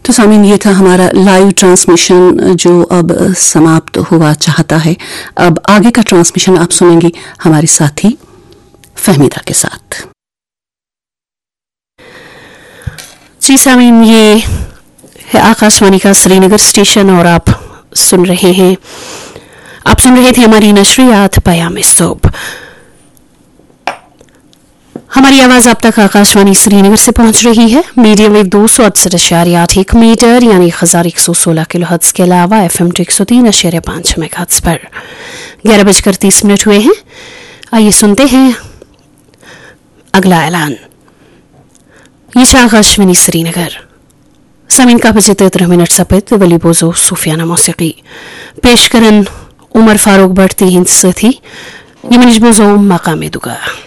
तो सामीन, ये था हमारा लाइव ट्रांसमिशन जो अब समाप्त हुआ चाहता है। अब आगे का ट्रांसमिशन आप सुनेंगी हमारे साथी फहमीदा के साथ। जी सामीन, ये है आकाशवाणी का श्रीनगर स्टेशन और आप सुन रहे थे हमारी नशरियात पयाम सुबह। हमारी आवाज आप तक आकाशवाणी श्रीनगर से पहुंच रही है। मीडियम वेव 268.81 मीटर यानी 1116 किलोहर्ट्ज के अलावा FM 103.5 मेगाहर्ट्ज पर 11:30 हुए हैं। आइए सुनते हैं अगला ऐलान। ये आकाशवाणी श्रीनगर समीन का बजे 13 मिनट सपित वली बोजो सूफियाना मौसीकी पेशकरन उमर फारूक बढ़ती हिंद से थी। ये मनिज बोजो मकामे दुगा।